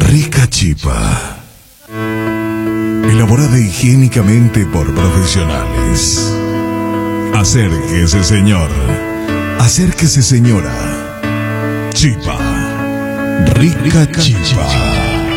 Rica chipa. Elaborada higiénicamente por profesionales. Acérquese, señor. Acérquese, señora. Chipa. Rica chipa.